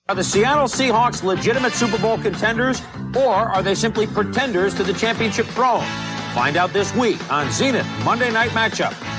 Are the Seattle Seahawks legitimate Super Bowl contenders, or are they simply pretenders to the championship throne? Find out this week on Zenith Monday Night Matchup.